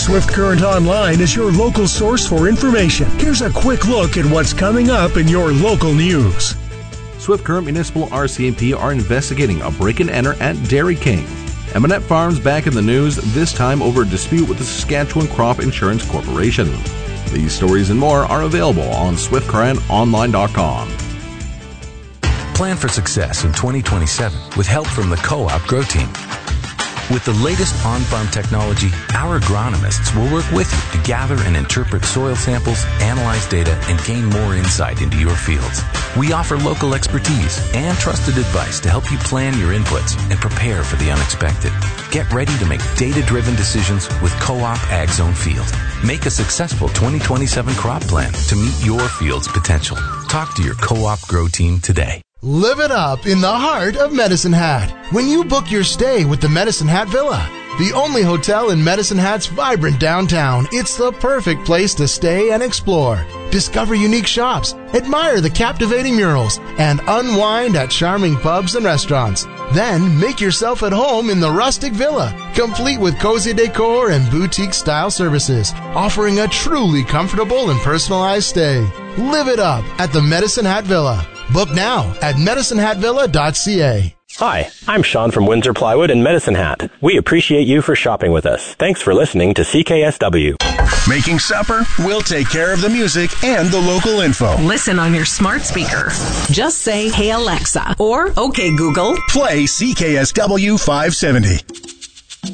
Swift Current Online is your local source for information. Here's a quick look at what's coming up in your local news. Swift Current Municipal RCMP are investigating a break-and-enter at Dairy King. Eminent Farms back in the news, this time over a dispute with the Saskatchewan Crop Insurance Corporation. These stories and more are available on SwiftCurrentOnline.com. Plan for success in 2027 with help from the Co-op Grow Team. With the latest on-farm technology, our agronomists will work with you to gather and interpret soil samples, analyze data, and gain more insight into your fields. We offer local expertise and trusted advice to help you plan your inputs and prepare for the unexpected. Get ready to make data-driven decisions with Co-op AgZone Field. Make a successful 2027 crop plan to meet your field's potential. Talk to your Co-op Grow Team today. Live it up in the heart of Medicine Hat when you book your stay with the Medicine Hat Villa. The only hotel in Medicine Hat's vibrant downtown, it's the perfect place to stay and explore. Discover unique shops, admire the captivating murals, and unwind at charming pubs and restaurants. Then make yourself at home in the rustic villa, complete with cozy decor and boutique-style services, offering a truly comfortable and personalized stay. Live it up at the Medicine Hat Villa. Book now at medicinehatvilla.ca. Hi, I'm Sean from Windsor Plywood and Medicine Hat. We appreciate you for shopping with us. Thanks for listening to CKSW. Making supper? We'll take care of the music and the local info. Listen on your smart speaker. Just say, "Hey Alexa," or "Okay Google." Play CKSW 570.